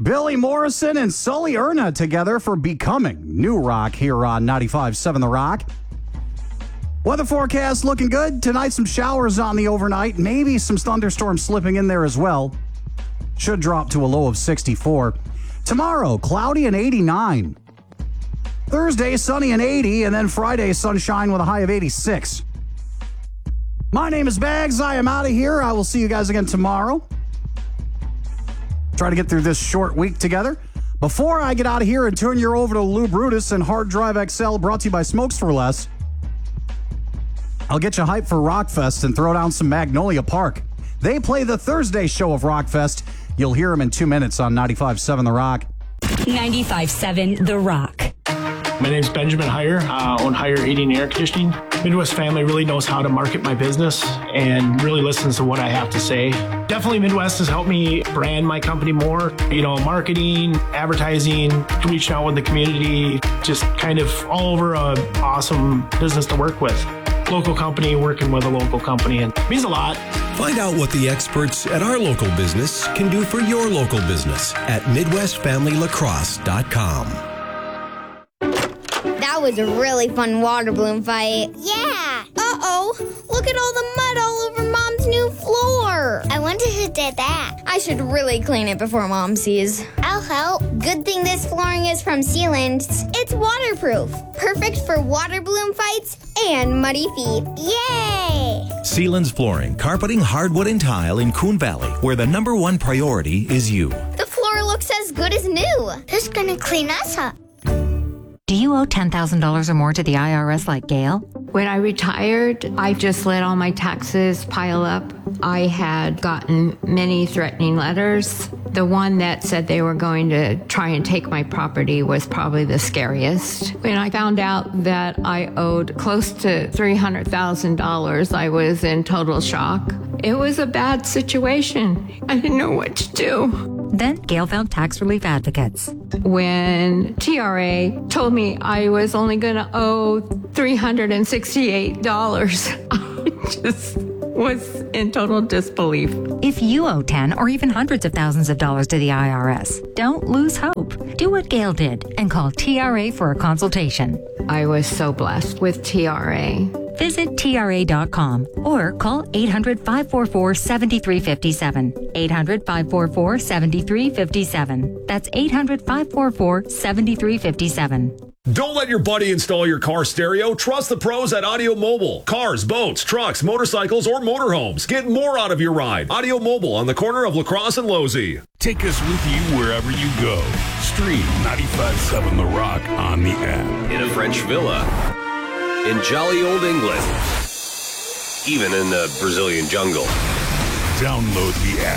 Billy Morrison and Sully Erna together for Becoming New Rock here on 95.7 The Rock. Weather forecast looking good. Tonight, some showers on the overnight. Maybe some thunderstorms slipping in there as well. Should drop to a low of 64. Tomorrow, cloudy and 89. Thursday, sunny and 80. And then Friday, sunshine with a high of 86. My name is Bags. I am out of here. I will see you guys again tomorrow. Try to get through this short week together. Before I get out of here and turn you over to Lou Brutus and Hard Drive XL, brought to you by Smokes for Less, I'll get you hyped for Rockfest and throw down some Magnolia Park. They play the Thursday show of Rockfest. You'll hear them in 2 minutes on 95.7 The Rock. 95.7 The Rock. My name's Benjamin Heyer, own Heyer Heating and Air Conditioning. Midwest Family really knows how to market my business and really listens to what I have to say. Definitely Midwest has helped me brand my company more. Marketing, advertising, reaching out with the community, just kind of all over a awesome business to work with. Local company working with a local company, and it means a lot. Find out what the experts at our local business can do for your local business at MidwestFamilyLacrosse.com. That was a really fun water balloon fight. Yeah. Uh-oh. Look at all the mud all over Mom's new floor. I wonder who did that. I should really clean it before Mom sees. I'll help. Good thing this flooring is from Sealands. It's waterproof. Perfect for water balloon fights and muddy feet. Yay! Sealands Flooring, carpeting, hardwood, and tile in Coon Valley, where the #1 priority is you. The floor looks as good as new. Who's gonna clean us up? Do you owe $10,000 or more to the IRS like Gail? When I retired, I just let all my taxes pile up. I had gotten many threatening letters. The one that said they were going to try and take my property was probably the scariest. When I found out that I owed close to $300,000, I was in total shock. It was a bad situation. I didn't know what to do. Then Gail found tax relief advocates. When TRA told me I was only going to owe $368, I just was in total disbelief. If you owe 10 or even hundreds of thousands of dollars to the IRS, don't lose hope. Do what Gail did and call TRA for a consultation. I was so blessed with TRA. Visit TRA.com or call 800-544-7357. 800-544-7357. That's 800-544-7357. Don't let your buddy install your car stereo. Trust the pros at Audio Mobile. Cars, boats, trucks, motorcycles, or motorhomes. Get more out of your ride. Audio Mobile on the corner of La Crosse and Losey. Take us with you wherever you go. Stream 95.7 The Rock on the app. In a French villa. In jolly old England. Even in the Brazilian jungle. Download the app.